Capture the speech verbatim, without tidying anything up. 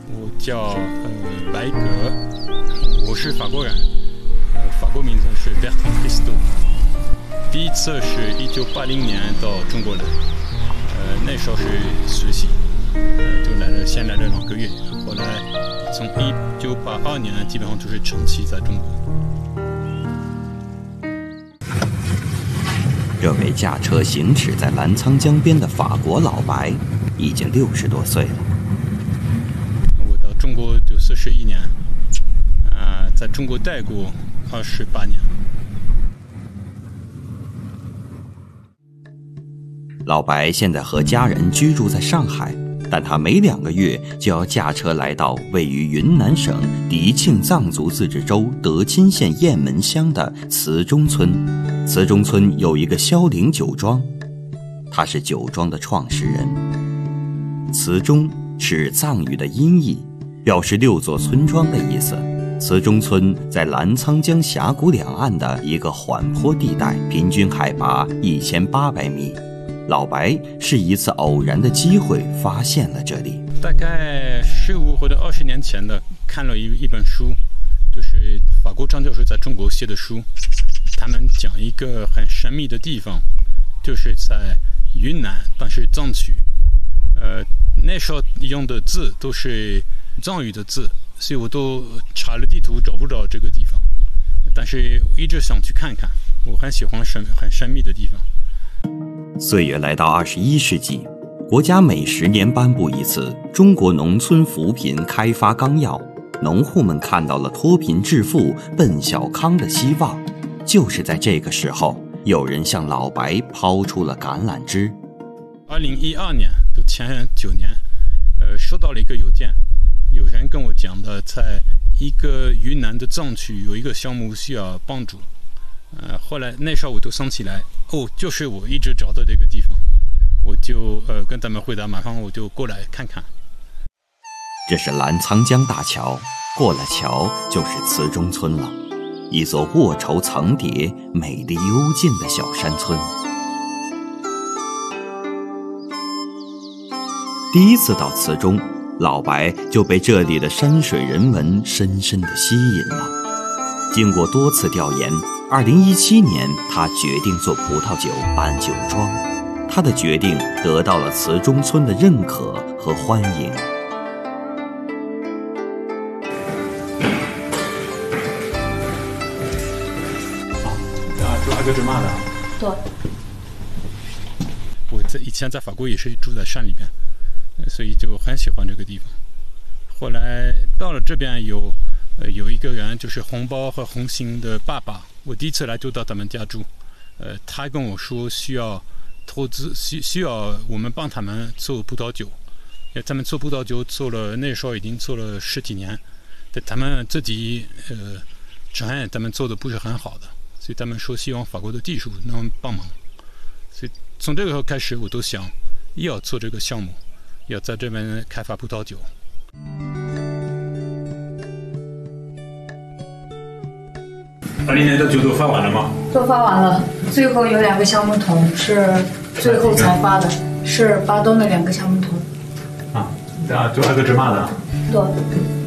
我叫呃白格，我是法国人，呃，法国名字是 Bertrand Christo。第一次是一九八零年到中国来，呃，那时候是实习，呃，就来了，先来了两个月，后来从一九八二年基本上就是长期在中国。 这位驾车行驶在澜沧江边的法国老白，已经六十多岁了。 我到中国就四十一年，啊、呃，在中国待过二十八年。 老白现在和家人居住在上海，但他每两个月就要驾车来到位于云南省迪庆藏族自治州德钦县雁门乡的慈中村。慈中村有一个萧陵酒庄，他是酒庄的创始人。慈中是藏语的音译，表示六座村庄的意思。慈中村在澜沧江峡谷两岸的一个缓坡地带，平均海拔一千八百米。老白是一次偶然的机会发现了这里。 大概十五或者二十年前的，看了一一本书，就是法国张教授在中国写的书。他们讲一个很神秘的地方，就是在云南，但是藏区。呃，那时候用的字都是藏语的字，所以我都查了地图找不着这个地方。但是我一直想去看看，我很喜欢神很神秘的地方。 岁月来到二十一世纪，国家每十年颁布一次《中国农村扶贫开发纲要》，农户们看到了脱贫致富、奔小康的希望。就是在这个时候，有人向老白抛出了橄榄枝。 二零一二年，就前九年，呃，收到了一个邮件，有人跟我讲的，在一个云南的藏区有一个项目需要帮助。呃，后来那时候我就想起来，哦，就是我一直找的这个地方，我就呃跟他们回答，马上我就过来看看。 这是澜沧江大桥，过了桥就是慈中村了。一座卧绸层叠、美丽幽静的小山村。第一次到慈中，老白就被这里的山水人文深深地吸引了。经过多次调研，二零一七年他决定做葡萄酒办酒庄。他的决定得到了慈中村的认可和欢迎。 阿格芝玛的， 对。 我在以前在法国也是住在山里边，所以就很喜欢这个地方。后来到了这边有，呃，有一个人就是红包和红星的爸爸，我第一次来就到他们家住，呃，他跟我说需要投资，需需要我们帮他们做葡萄酒，他们做葡萄酒做了那时候已经做了十几年，但他们自己呃承认他们做的不是很好的。所以他们说希望法国的技术能帮忙，所以从这个时候开始，我都想要做这个项目，要在这边开发葡萄酒。 二零年的酒都发完了吗？ 都发完了，最后有两个橡木桶是最后才发的，是巴东的两个橡木桶。 啊，啊，就阿格芝玛的。 对。